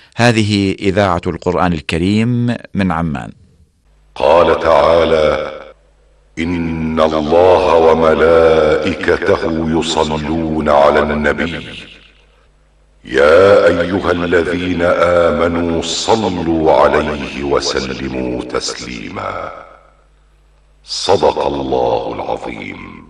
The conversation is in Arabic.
هذه إذاعة القرآن الكريم من عمان. قال تعالى: إن الله وملائكته يصلون على النبي يا أيها الذين آمنوا صلوا عليه وسلموا تسليما. صدق الله العظيم.